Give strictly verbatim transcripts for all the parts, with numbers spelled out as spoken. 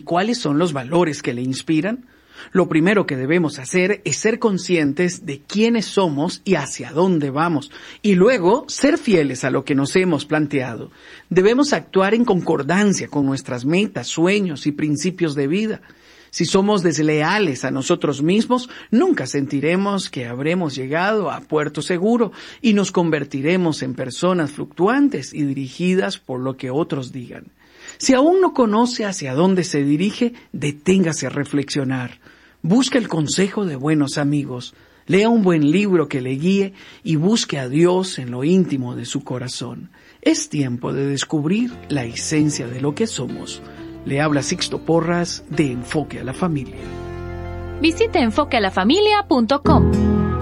¿Cuáles son los valores que le inspiran? Lo primero que debemos hacer es ser conscientes de quiénes somos y hacia dónde vamos, y luego ser fieles a lo que nos hemos planteado. Debemos actuar en concordancia con nuestras metas, sueños y principios de vida. Si somos desleales a nosotros mismos, nunca sentiremos que habremos llegado a puerto seguro y nos convertiremos en personas fluctuantes y dirigidas por lo que otros digan. Si aún no conoce hacia dónde se dirige, deténgase a reflexionar. Busque el consejo de buenos amigos. Lea un buen libro que le guíe y busque a Dios en lo íntimo de su corazón. Es tiempo de descubrir la esencia de lo que somos. Le habla Sixto Porras de Enfoque a la Familia. Visite enfoque a la familia punto com.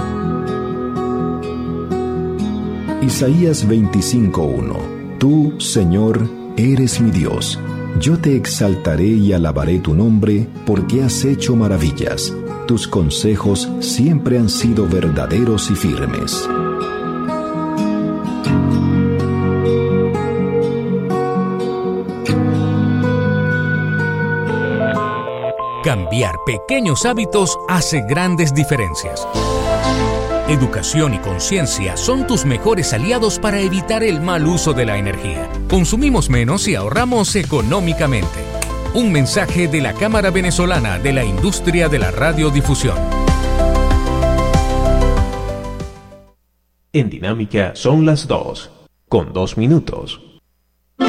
Isaías veinticinco uno. Tú, Señor, eres mi Dios. Yo te exaltaré y alabaré tu nombre, porque has hecho maravillas. Tus consejos siempre han sido verdaderos y firmes. Cambiar pequeños hábitos hace grandes diferencias. Educación y conciencia son tus mejores aliados para evitar el mal uso de la energía. Consumimos menos y ahorramos económicamente. Un mensaje de la Cámara Venezolana de la Industria de la Radiodifusión. En Dinámica son las dos, con dos minutos.